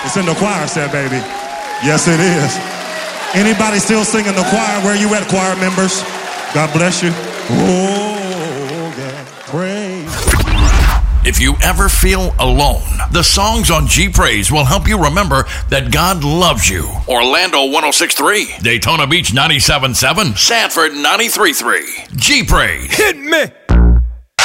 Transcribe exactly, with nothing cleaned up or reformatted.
It's in the choir set, baby. Yes, it is. Anybody still singing the choir? Where you at, choir members? God bless you. Oh, yeah. Praise. If you ever feel alone, the songs on G Praise will help you remember that God loves you. Orlando one oh six point three, Daytona Beach ninety-seven point seven, Sanford ninety-three point three. G Praise. Hit me.